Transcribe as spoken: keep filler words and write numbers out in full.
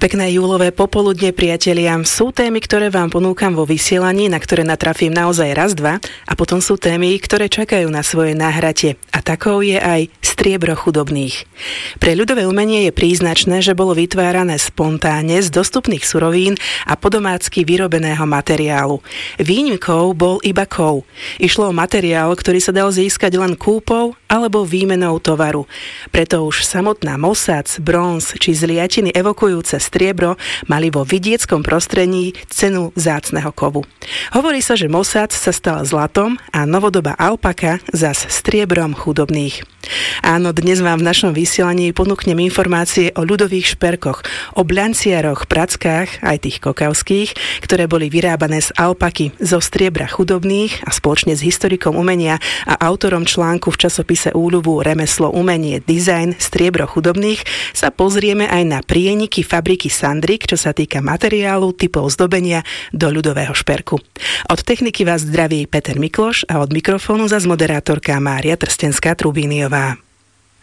Pekné júlové popoludne, priatelia. Sú témy, ktoré vám ponúkam vo vysielaní, na ktoré natrafím naozaj raz, dva, a potom sú témy, ktoré čakajú na svoje náhrate. A takou je aj striebro chudobných. Pre ľudové umenie je príznačné, že bolo vytvárané spontánne z dostupných surovín a podomácky vyrobeného materiálu. Výnimkou bol iba kov. Išlo o materiál, ktorý sa dal získať len kúpou alebo výmenou tovaru. Preto už samotná mosac, bronz či zliatiny evokujúce striebro mali vo vidieckom prostredí cenu vzácneho kovu. Hovorí sa, že mosac sa stal zlatom a novodobá alpaka zas striebrom chudobných. Áno, dnes vám v našom vysielaní ponúknem informácie o ľudových šperkoch, o blanciaroch, prackách, aj tých kokavských, ktoré boli vyrábané z alpaky, zo striebra chudobných, a spoločne s historikom umenia a autorom článku v časopise Úľubu Remeslo, umenie, dizajn, striebro chudobných sa pozrieme aj na prieniky fabriky Sandrik, čo sa týka materiálu, typov zdobenia do ľudového šperku. Od techniky vás zdraví Peter Mikloš a od mikrofónu zas moderátorka Mária Trstenská-Trubíniová.